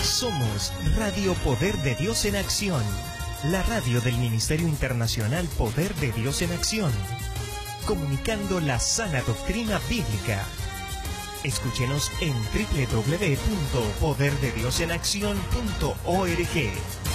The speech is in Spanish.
Somos Radio Poder de Dios en Acción, la radio del Ministerio Internacional Poder de Dios en Acción, comunicando la sana doctrina bíblica. Escúchenos en www.poderdediosenaccion.org.